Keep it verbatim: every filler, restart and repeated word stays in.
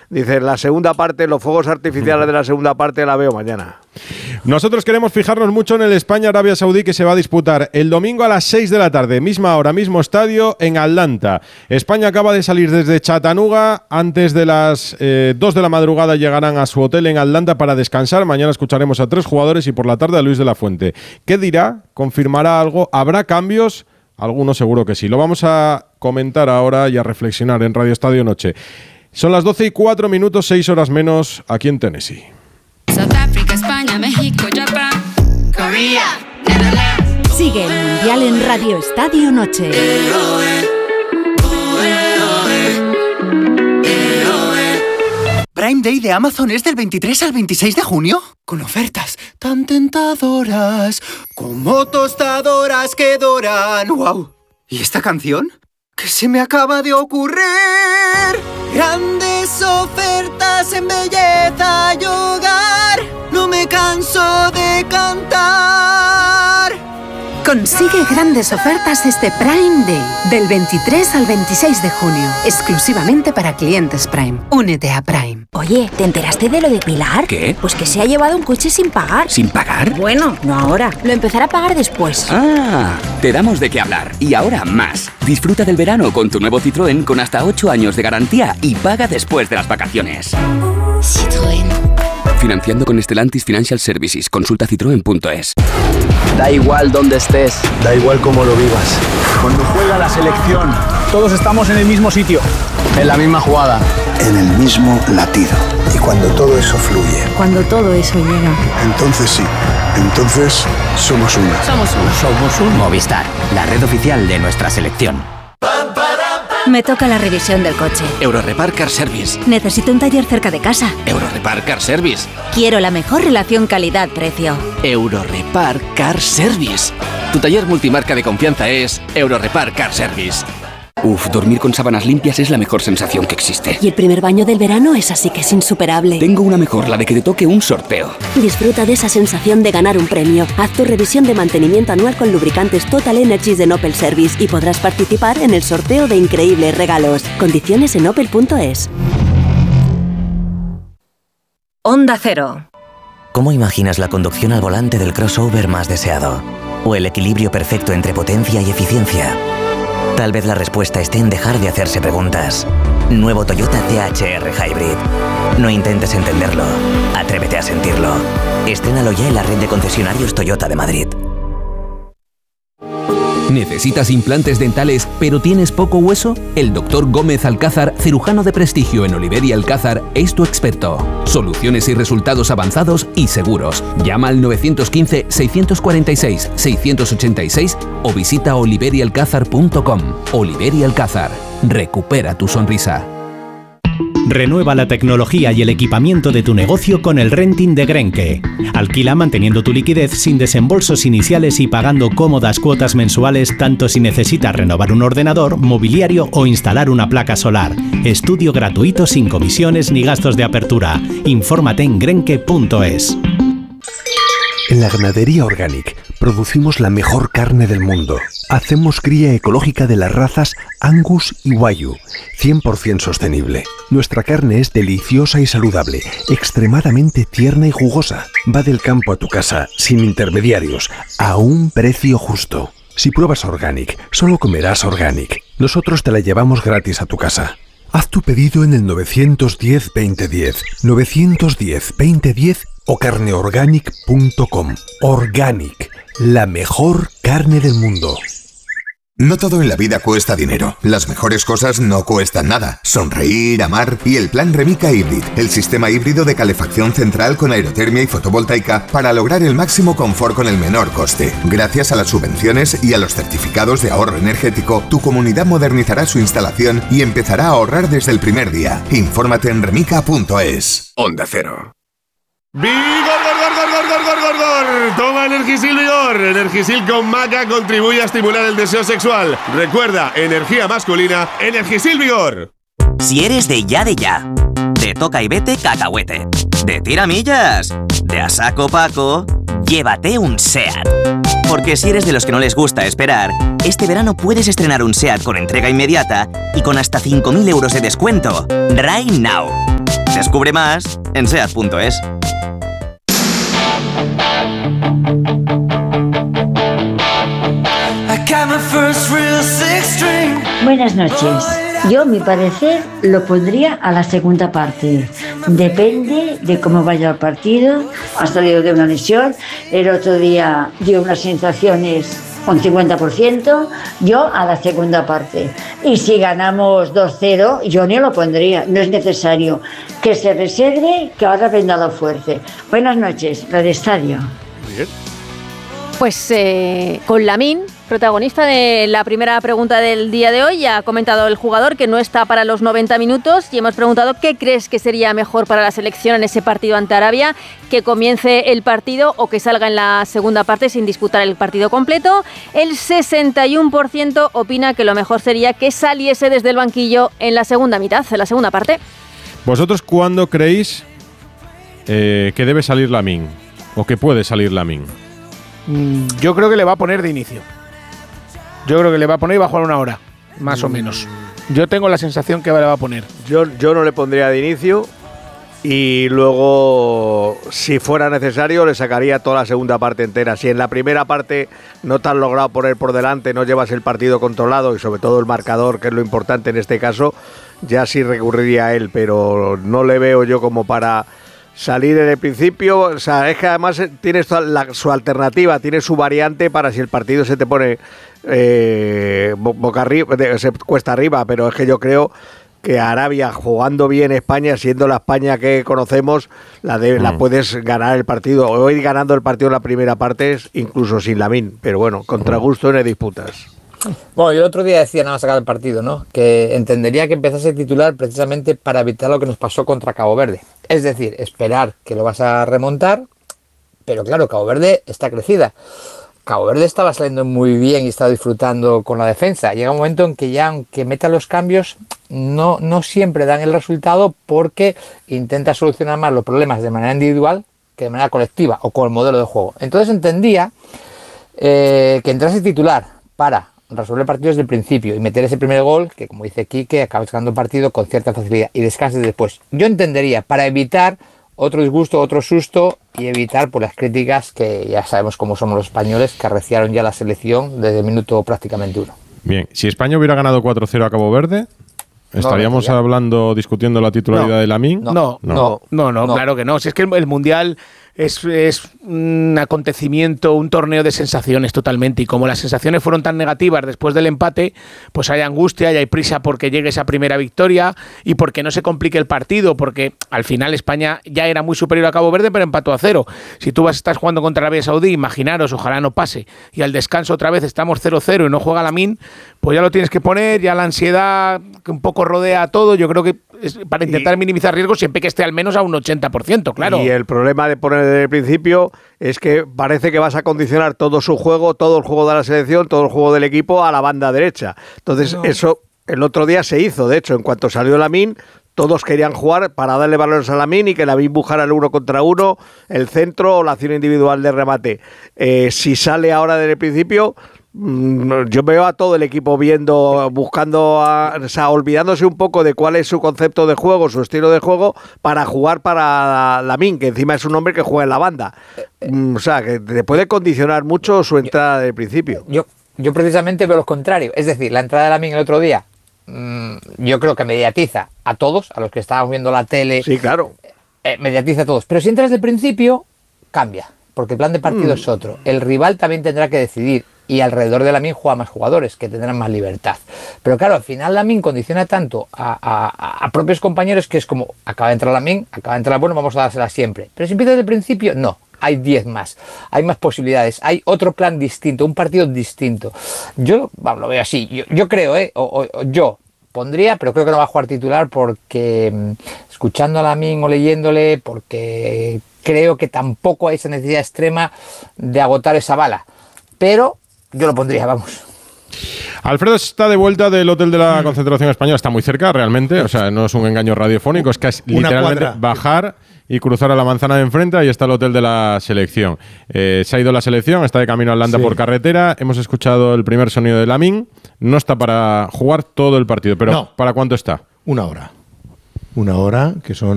Dice, la segunda parte, los fuegos artificiales de la segunda parte la veo mañana. Nosotros queremos fijarnos mucho en el España-Arabia Saudí, que se va a disputar el domingo a las seis de la tarde, misma hora, mismo estadio, en Atlanta. España acaba de salir desde Chattanooga, antes de las eh, dos de la madrugada llegarán a su hotel en Atlanta para descansar. Mañana escucharemos a tres jugadores y por la tarde a Luis de la Fuente. ¿Qué dirá? ¿Confirmará algo? ¿Habrá cambios? Algunos seguro que sí. Lo vamos a comentar ahora y a reflexionar en Radio Estadio Noche. Son las doce y cuatro minutos, seis horas menos, aquí en Tennessee. South Africa, España, México, Japón, Corea, Netherlands. Sigue el Mundial en Radio Estadio Noche. Prime Day de Amazon es del veintitrés al veintiséis de junio, con ofertas tan tentadoras como tostadoras que doran. ¡Wow! ¿Y esta canción? ¿Qué se me acaba de ocurrir? Grandes ofertas en belleza y hogar. No me canso de cantar. Consigue grandes ofertas este Prime Day, del veintitrés al veintiséis de junio, exclusivamente para clientes Prime. Únete a Prime. Oye, ¿te enteraste de lo de Pilar? ¿Qué? Pues que se ha llevado un coche sin pagar. ¿Sin pagar? Bueno, no ahora, lo empezará a pagar después. Ah, te damos de qué hablar. Y ahora más. Disfruta del verano con tu nuevo Citroën con hasta ocho años de garantía y paga después de las vacaciones. Citroën. Financiando con Stellantis Financial Services. Consulta citroen punto es. Da igual dónde estés, da igual cómo lo vivas. Cuando juega la selección, todos estamos en el mismo sitio, en la misma jugada, en el mismo latido. Y cuando todo eso fluye, Cuando todo eso llega, entonces sí, entonces somos una. Somos uno. Somos un Movistar, la red oficial de nuestra selección. me toca la revisión del coche. Eurorepar Car Service. Necesito un taller cerca de casa. Eurorepar Car Service. Quiero la mejor relación calidad-precio. Eurorepar Car Service. Tu taller multimarca de confianza es Eurorepar Car Service. Uf, dormir con sábanas limpias es la mejor sensación que existe. Y el primer baño del verano es así que es insuperable. Tengo una mejor, la de que te toque un sorteo. Disfruta de esa sensación de ganar un premio. Haz tu revisión de mantenimiento anual con lubricantes Total Energies de Opel Service y podrás participar en el sorteo de increíbles regalos. Condiciones en opel punto es. Onda Cero. ¿Cómo imaginas la conducción al volante del crossover más deseado? ¿O el equilibrio perfecto entre potencia y eficiencia? Tal vez la respuesta esté en dejar de hacerse preguntas. Nuevo Toyota C H R Hybrid. No intentes entenderlo. Atrévete a sentirlo. Estrénalo ya en la red de concesionarios Toyota de Madrid. ¿Necesitas implantes dentales pero tienes poco hueso? El doctor Gómez Alcázar, cirujano de prestigio en Oliver y Alcázar, es tu experto. Soluciones y resultados avanzados y seguros. Llama al nueve uno cinco, seis cuatro seis, seis ocho seis o visita oliver y alcázar punto com. Oliver y Alcázar. Recupera tu sonrisa. Renueva la tecnología y el equipamiento de tu negocio con el renting de Grenke. Alquila manteniendo tu liquidez sin desembolsos iniciales y pagando cómodas cuotas mensuales tanto si necesitas renovar un ordenador, mobiliario o instalar una placa solar. Estudio gratuito sin comisiones ni gastos de apertura. Infórmate en grenke punto es. En la Ganadería Organic producimos la mejor carne del mundo. Hacemos cría ecológica de las razas Angus y Wagyu, cien por ciento sostenible. Nuestra carne es deliciosa y saludable, extremadamente tierna y jugosa. Va del campo a tu casa, sin intermediarios, a un precio justo. Si pruebas Organic, solo comerás Organic. Nosotros te la llevamos gratis a tu casa. Haz tu pedido en el nueve uno cero, veinte diez, nueve uno cero, veinte diez o carneorganic punto com. Organic, la mejor carne del mundo. No todo en la vida cuesta dinero. Las mejores cosas no cuestan nada. Sonreír, amar y el plan Remica Hybrid, el sistema híbrido de calefacción central con aerotermia y fotovoltaica para lograr el máximo confort con el menor coste. Gracias a las subvenciones y a los certificados de ahorro energético, tu comunidad modernizará su instalación y empezará a ahorrar desde el primer día. Infórmate en remica punto es. Onda Cero. ¡Vigor, gor, gor, gor, gor, gor, gor, gor! Toma Energisil Vigor. Energisil con maca contribuye a estimular el deseo sexual. Recuerda, energía masculina, Energisil Vigor. Si eres de ya de ya, de toca y vete cacahuete, de tiramillas, de a saco paco, llévate un SEAT. Porque si eres de los que no les gusta esperar, este verano puedes estrenar un SEAT con entrega inmediata y con hasta cinco mil euros de descuento. Right now. Descubre más en seat punto es. Buenas noches. Yo, mi parecer, lo pondría a la segunda parte. Depende de cómo vaya el partido. Ha salido de una lesión. El otro día dio unas sensaciones con cincuenta por ciento. Yo a la segunda parte. Y si ganamos dos cero, yo ni lo pondría. No es necesario. Que se reserve, que ahora venga lo fuerte. Buenas noches, la de Estadio. Muy bien. Pues eh, con Lamine, protagonista de la primera pregunta del día de hoy, ya ha comentado el jugador que no está para los noventa minutos y hemos preguntado qué crees que sería mejor para la selección en ese partido ante Arabia, que comience el partido o que salga en la segunda parte sin disputar el partido completo. El sesenta y uno por ciento opina que lo mejor sería que saliese desde el banquillo en la segunda mitad, en la segunda parte. ¿Vosotros cuándo creéis eh, que debe salir Lamine o que puede salir Lamine? Yo creo que le va a poner de inicio. Yo creo que le va a poner y va a jugar una hora, más mm. o menos. Yo tengo la sensación que le va a poner. Yo, yo no le pondría de inicio y luego, si fuera necesario, le sacaría toda la segunda parte entera. Si en la primera parte no te has logrado poner por delante, no llevas el partido controlado y sobre todo el marcador, que es lo importante en este caso, ya sí recurriría a él, pero no le veo yo como para salir en el principio. O sea, es que además tiene la, su alternativa, tiene su variante para si el partido se te pone eh, boca arriba, se cuesta arriba, pero es que yo creo que Arabia, jugando bien España, siendo la España que conocemos, la, de, mm. la puedes ganar el partido, o ir ganando el partido en la primera parte, incluso sin Lamine, pero bueno, contra gusto no hay disputas. Bueno, yo el otro día decía, nada más sacar el partido, ¿no?, que entendería que empezase a titular precisamente para evitar lo que nos pasó contra Cabo Verde. Es decir, esperar que lo vas a remontar, pero claro, Cabo Verde está crecida. Cabo Verde estaba saliendo muy bien y estaba disfrutando con la defensa. Llega un momento en que ya, aunque meta los cambios, no, no siempre dan el resultado porque intenta solucionar más los problemas de manera individual que de manera colectiva o con el modelo de juego. Entonces entendía eh, que entrase titular para resolver partidos desde el principio y meter ese primer gol, que como dice Quique, acabas ganando un partido con cierta facilidad y descanses después. Yo entendería, para evitar otro disgusto, otro susto y evitar por las críticas que ya sabemos cómo somos los españoles, que arreciaron ya la selección desde el minuto prácticamente uno. Bien, si España hubiera ganado cuatro cero a Cabo Verde, ¿estaríamos no, hablando, discutiendo la titularidad no, de Lamine? No no no, no, no, no, no, claro que no. Si es que el, el Mundial es, es un acontecimiento, un torneo de sensaciones totalmente, y como las sensaciones fueron tan negativas después del empate, pues hay angustia y hay prisa porque llegue esa primera victoria y porque no se complique el partido, porque al final España ya era muy superior a Cabo Verde, pero empató a cero. Si tú vas, estás jugando contra Arabia Saudí, imaginaros, ojalá no pase, y al descanso otra vez estamos cero cero y no juega Lamine, pues ya lo tienes que poner, ya la ansiedad que un poco rodea a todo, yo creo que es para intentar y, minimizar riesgos siempre que esté al menos a un ochenta por ciento, claro. Y el problema de poner desde el principio es que parece que vas a condicionar todo su juego, todo el juego de la selección, todo el juego del equipo a la banda derecha. Entonces no. Eso el otro día se hizo, de hecho, en cuanto salió Lamine, todos querían jugar para darle balones a Lamine y que Lamine buscara el uno contra uno, el centro o la acción individual de remate. Eh, si sale ahora desde el principio, yo veo a todo el equipo viendo, buscando, a, o sea, olvidándose un poco de cuál es su concepto de juego, su estilo de juego, para jugar para Lamine, que encima es un hombre que juega en la banda. O sea, que te puede condicionar mucho su entrada de principio. Yo, yo precisamente veo lo contrario. Es decir, la entrada de Lamine el otro día, mmm, yo creo que mediatiza a todos, a los que estábamos viendo la tele. Sí, claro. Eh, mediatiza a todos. Pero si entras desde el principio, cambia, porque el plan de partido mm. es otro. El rival también tendrá que decidir. Y alrededor de Lamine juega más jugadores que tendrán más libertad. Pero claro, al final Lamine condiciona tanto a, a, a propios compañeros que es como, acaba de entrar Lamine, acaba de entrar, bueno, vamos a dársela siempre. Pero si empieza desde el principio, no. Hay diez más, hay más posibilidades, hay otro plan distinto, un partido distinto. Yo bueno, lo veo así, yo, yo creo, ¿eh? O, o, o yo pondría, pero creo que no va a jugar titular porque escuchando a Lamine o leyéndole, porque creo que tampoco hay esa necesidad extrema de agotar esa bala. Pero yo lo pondría, vamos. Alfredo está de vuelta del hotel de la concentración española, está muy cerca realmente, o sea, no es un engaño radiofónico, es que es literalmente bajar y cruzar a la manzana de enfrente, ahí está el hotel de la selección. Eh, se ha ido la selección, está de camino a Atlanta sí. por carretera, hemos escuchado el primer sonido de Lamine, no está para jugar todo el partido, pero no. ¿Para cuánto está? Una hora. Una hora, que son